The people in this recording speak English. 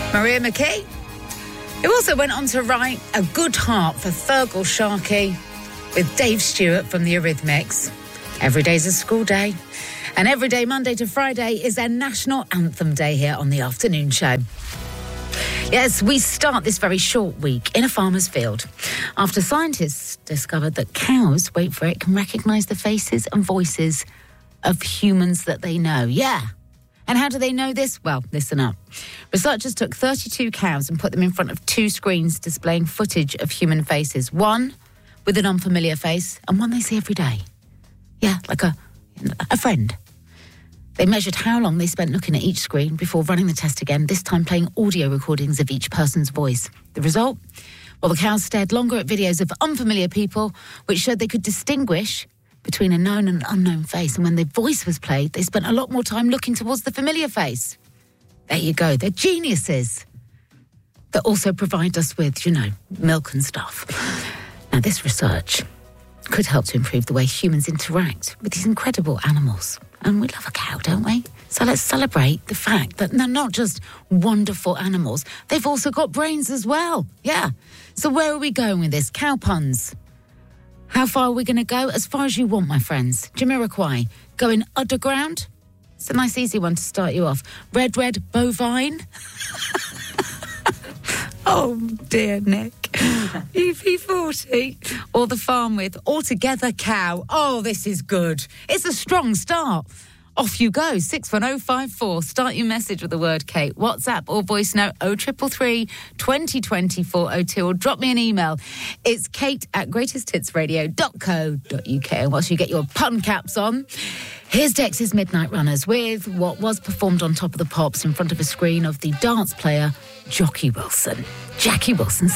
Maria McKee, who also went on to write A Good Heart for Feargal Sharkey with Dave Stewart from the Eurythmics. Every day's a school day, and every day, Monday to Friday, is our National Anthem Day here on the afternoon show. Yes, we start this very short week in a farmer's field after scientists discovered that cows, wait for it, can recognise the faces and voices of humans that they know. Yeah. And how do they know this? Well, listen up. Researchers took 32 cows and put them in front of two screens displaying footage of human faces. One with an unfamiliar face and one they see every day. Yeah, like a friend. They measured how long they spent looking at each screen before running the test again, this time playing audio recordings of each person's voice. The result? Well, the cows stared longer at videos of unfamiliar people, which showed they could distinguish between a known and unknown face. And when their voice was played, they spent a lot more time looking towards the familiar face. There you go. They're geniuses that also provide us with, milk and stuff. Now, this research could help to improve the way humans interact with these incredible animals. And we love a cow, don't we? So let's celebrate the fact that they're not just wonderful animals, they've also got brains as well. Yeah. So where are we going with this? Cow puns. How far are we going to go? As far as you want, my friends. Jamiroquai, going underground? It's a nice, easy one to start you off. Red bovine. Oh, dear, Nick. UP40. Or the farm with altogether cow. Oh, this is good. It's a strong start. Off you go, 61054. Start your message with the word Kate. WhatsApp or voice note 0333 2020 402 or drop me an email. It's kate@greatesthitsradio.co.uk. And whilst you get your pun caps on, here's Dex's Midnight Runners with what was performed on Top of the Pops in front of a screen of the dance player Jackie Wilson.